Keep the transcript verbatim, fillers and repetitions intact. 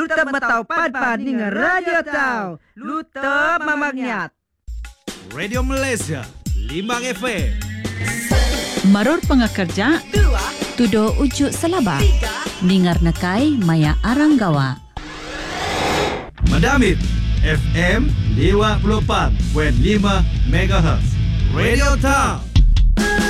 Luta matau pad-pad dengan Radio Tau. Luta mamangnyat. Radio Malaysia, Limbang F M. Maror pengakerja. Dua. Tudo ujuk selaba. Tiga. Ningar nakai maya aranggawa. Madamit F M lima puluh empat perpuluhan lima megahertz. Radio Tau.